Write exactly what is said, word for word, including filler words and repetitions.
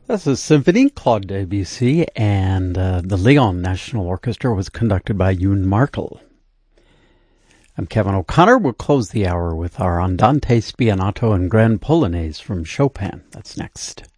That's a symphony, Claude Debussy, and uh, the Lyon National Orchestra was conducted by Yoon Martel. I'm Kevin O'Connor. We'll close the hour with our Andante Spianato and Grand Polonaise from Chopin. That's next.